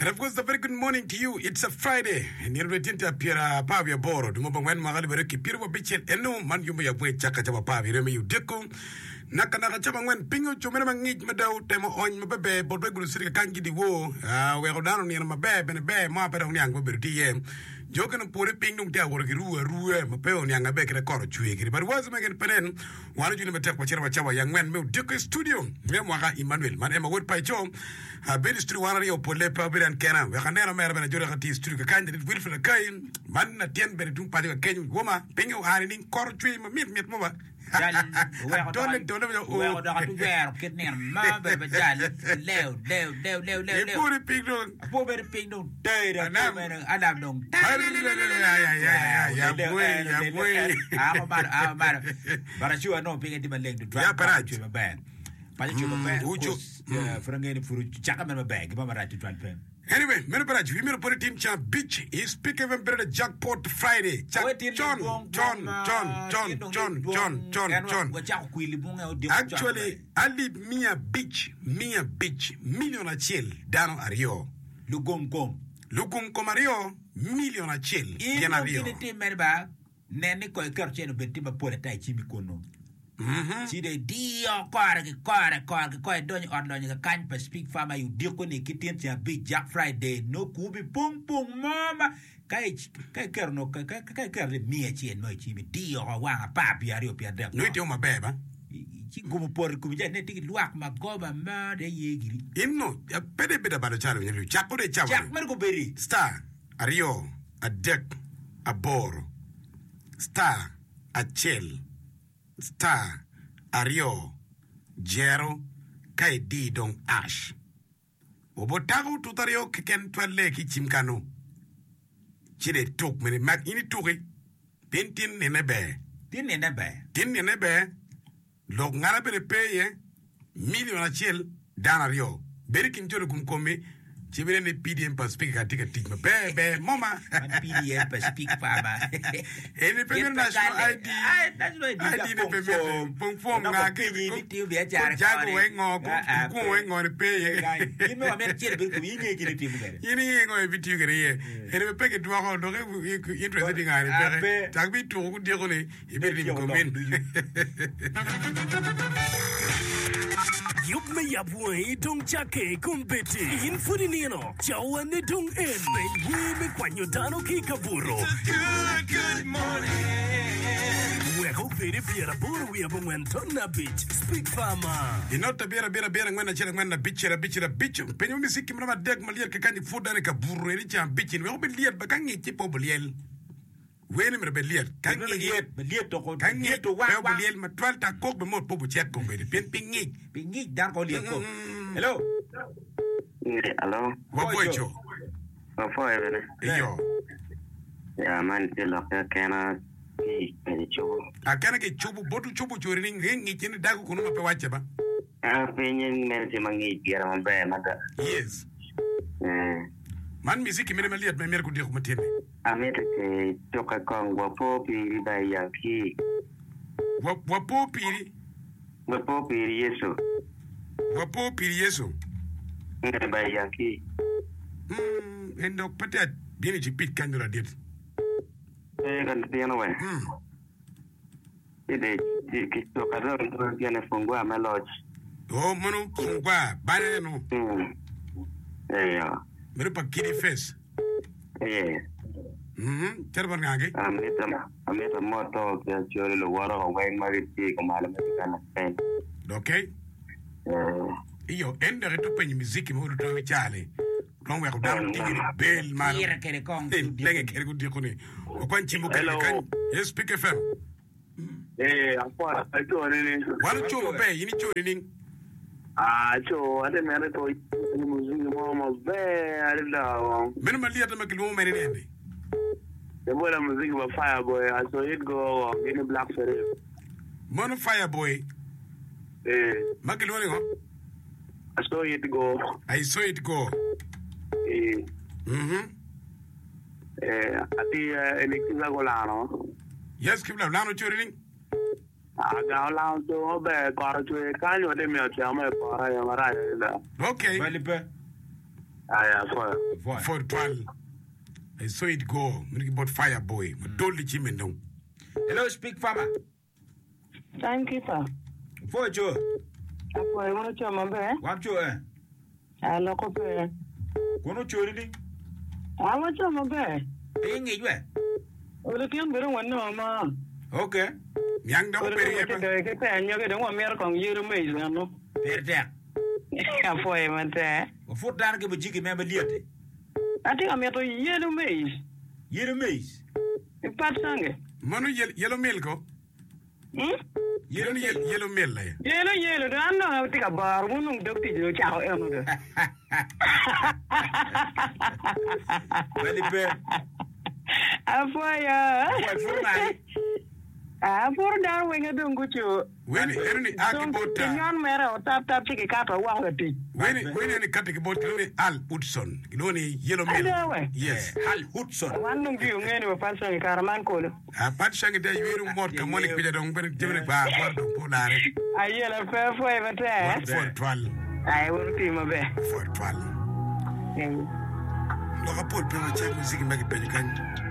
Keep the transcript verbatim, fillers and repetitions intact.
And of course, a very good morning to you. It's a Friday. And you're ready to appear a Pavia Boro. Do Mobang Magali Bereki Pirwa Bichet and no man you may have wait Chaka Pavi Remy you Deco. Nakana Chabangan Pingo Chumanangit Madao Temo on Mabe, but regular Siri Kangi di Wo. Ah, we are down near my bab and a bear, Mapper on Yang T M. Joking pour a ping down work Rua, Rua, Mapeo, Yang a baker a car twig. But was making pen. Why don't you never take whatever Chava young man will Deco studio? Memoir Emmanuel, my name would by Chom. A very true one of your Polepa and Canna. We can never marry a Jorati studio candidate Wilfred Kain, Man at ten better two party of Ken Woma, Pingo Ironing, Car tree, meet me at Mova. Don't let don't know where to wear, kidney, mother, but Leo, Leo, Leo, Leo, Leo, Leo, a pig don't, a poor better pig don't die, and I'm don't. I'm about, but I sure know pig at my leg to drive to my bag. But you have for a for Jackaman bag, Mama right to drive him. Anyway, Merabaraj, we made a team champ beach is pick even better jackpot Friday. John, John, John, John, John, John, John, John, John. Actually, I live Mia Beach, Mia Beach, million a chill, down a Rio. Lugum com. Lugum comario, million a chill, Yana Rio. Nene ko kerchen betima pole tai chimikono. Mhm. Si de dio kore kore kore kore doni ordoni ka kan pa speak farmer you dio ko ne kitin tia big Jack Friday no kubi pum pum mama kai kai kerno kai kai ker de mie chien mo chimi dio wa papi ario pia de no dio ma beba chi gumo por ku je ne tiki luak ma goba ma de yegiri inno ya pede pede ba de chalo ni Jack ko de chawa Jack mer ko beri star ario a deck a bor star a chill Star, Ario, Jero, Kai Di Dong Ash. Obotago tutario kiken twale ki chimkano. Chide tok mene mak ini toki. Pintin nene be. Tin nene be. Tin nene be. Log ngara bere peye. Million a chel dan Ario. Beri kinjoro kumkombe. Chibere ne P D M pa speak ka tika tik me be be mama P D M pa speak pa ba ene pe national I D national I D ne pe pom pom na ke ni ti be jar ja ko e ngo ko ko e ngo ne pe ye ni me me chere be ko ni ni ki ti mu gere ni ngo e bitu gere ye ene pe ke dwa ko do ke interesting ngare pe tak bi to ko de ko ne e be ni ko men Yup me yapwe dong chake kumbeti infuri nino chawa ne dong en we me kwanyo tano ki kaburo good good morning we hope it biera buru we abon wen tonna beach speak farmer inota biera biera biera ngwana chela ngwana beach era beach era beach penyo misiki mrama deg malier ke kanyi fudane kaburo eri cha beach we hope lier bakangi tipo boliel Wene me belier kan ngiet belier to ko kan ngiet to wa wa belier ma twal ta kok be mot pobu check ko be pen pingi pingi dar ko lier ko hello hello wa boycho wa fo evene yo ya man te lo ka kana ki pe chubu akana ke chubu botu chubu chori ngi ngi chini dagu kuno ma pe wache ba a pe nyen mer ti mangi biara ma be ma da yes eh man miziki mere meliat me mer ku di ko matene amete ke toka kongwa popi ba yanki wa popi wa popi yeso wa popi yeso ne ba yanki mm endo pata bini jipit kandura dit eh kan piano we mm ide ki toka ro ro tiene fungua meloj oh manu fungua bane no mm eh ya mere pa kidi face eh Mhm, terban ngage. Ameta ameta moto ke chole lo waro wen mari ti ko mala me kana pen. Okay? Eh, iyo ende reto penyi muziki mo do chale. Don we ko down ti ni bel mal. Ira kere kong. Lege kere ko di ko ni. O kwan chimbo kere kan. Yes, speak F M. Eh, akwa acho nini. Wala cho be, yini cho ni. Ah, cho ade mere to muziki mo mo be alda. Men ma liya ta makilo mo mere ni. The boy the music was Fireboy. I saw it go in the black ferry. Mono Fireboy. Eh. Makilo ni ho. I saw it go. I saw it go. Eh. Mhm. Eh, ati elektriza golano. Yes, kibla lano chori ni. Aga lano to be karo chwe kanyo de me chama para ya mara da. Okay. Vale pe. Aya, for. For twelve. I saw it go. Many bought fire boy. But don't let him know. Hello, speak farmer. Thank you, sir. For Joe. I want to my bed. What you eh? I look up there. Kono chori. I want to my bed. Paying it well. Well, if you don't want no man. Okay. Young dog, and you don't want me to come here to me, no? There, there. For him and there. For that, give a jiggy member liate. I think I'm at a yellow maze. Yellow maze. In Pat Sange. Manu yellow milk. Hmm? Yellow yellow mill. Yellow, yellow. I know how to take a bar. One of the people cow. Well, bear. I for you. I for down when I don't go to. When any Akibota. Young man or tap tap take a cat or one of the When any category Al Hudson, you know, yellow mill. Yes, Al Hudson. One of you, many of us on a caraman call. A patch sang it, you more Kamonic with a don't very different bar. I yell a fair for ever there. For twelve. I will see my bed. For twelve. Look, I put Pema check music and make it better.